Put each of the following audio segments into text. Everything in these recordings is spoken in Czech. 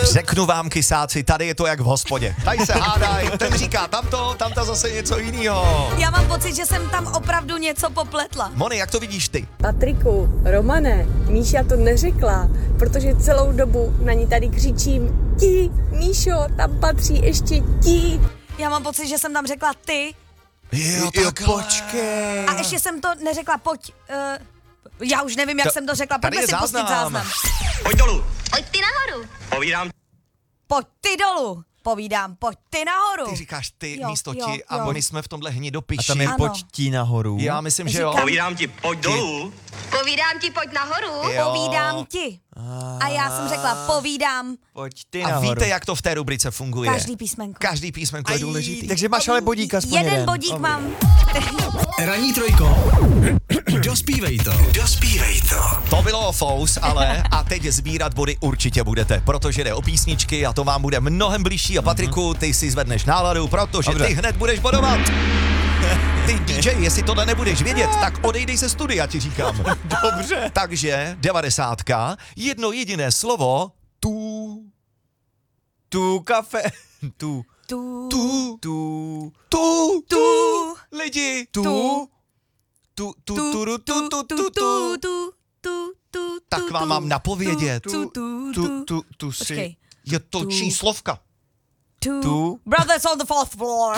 Řeknu vám, kysáci, tady je to jak v hospodě. Tady se hádaj, ten říká tamto zase něco jiného. Já mám pocit, že jsem tam opravdu něco popletla. Moni, jak to vidíš ty? Patriku, Romane, Míša to neřekla, protože celou dobu na ní tady křičím ti, Míšo, tam patří ještě ti. Já mám pocit, že jsem tam řekla ty Jo, počkej. a ještě jsem to neřekla pojď. Já už nevím, jak jsem to řekla, tady pojďme je si pustit záznam. Pojď dolů. Pojď ty nahoru. Povídám. Pojď ty dolů, povídám, pojď ty nahoru. Ty říkáš ty Jo, místo jo, ti a jo. my jsme v tomhle hnidopiši. A tam je Ano. pojď tí nahoru. Já myslím, že jo. Říkám- Povídám ti, pojď dolů. Povídám ti, pojď nahoru. Jo. Povídám ti. A já jsem řekla povídám Pojď ty A nahoru. víte, jak to v té rubrice funguje? každý písmenko. Každý písmenko je důležitý. Takže máš ale bodík aspoň Jeden bodík mám. Ranní trojko. Dospívej to. To bylo fous, ale a teď sbírat body určitě budete, protože jde o písničky a to vám bude mnohem blížší a Patriku, ty si zvedneš náladu, protože Dobře. ty hned budeš bodovat. Ty DJ, jestli tohle nebudeš vědět, tak odejdej ze studia, ti říkám. Dobře. Takže 90, jedno jediné slovo, Tu kafe. Tu. Tu. tu, Tu. tu, Tu. lidi, Tu. tu, tak vám mám napovědět. Tu si. Počkej. Je to Tu. číslovka. Tu. Brothers on the fourth floor.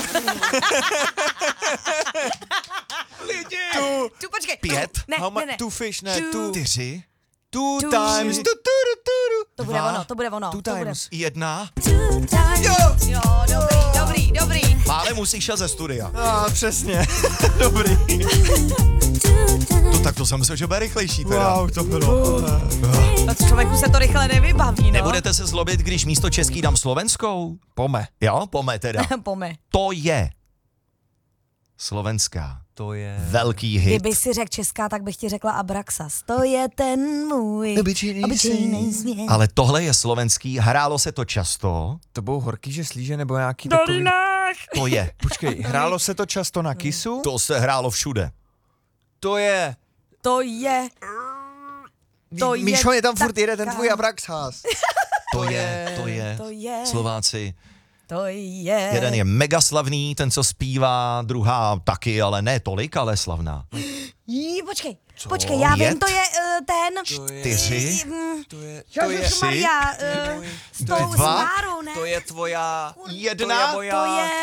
Lidi. Tu, počkej. 5, Ne. Tu fish, ne, tu. 4, Two Two. times. To bude ono, to bude ono. Two to bude. times. 1. Jo, dobrý. Málem musíš šel ze studia. Přesně. Dobrý. No tak to jsem myslel, že bude rychlejší teda. Wow, to bylo. Člověku se to rychle nevybaví, no. Nebudete se zlobit, když místo český dám slovenskou? Pome. Jo, pome teda. Pome. To je slovenská. To je. Velký hit. Kdyby si řekl česká, tak bych ti řekla Abraxas. To je ten můj obyčejný svět. Ale tohle je slovenský, hrálo se to často. To budou horký, že slíže, nebo nějaký takový. To je. Počkej, hrálo se to často na kisu? To se hrálo všude. To je. To je Míšo, je tam furt jede ten taká- tvůj Abraxas. To to je, Slováci. to je. Jeden je mega slavný, ten, co zpívá, druhá taky, ale ne tolik, ale slavná. Počkej, já Jet? vím, to je ten... 4, Ježišmarja, s tou Dva? Smárou, ne? To je tvoja. Jedna. To je...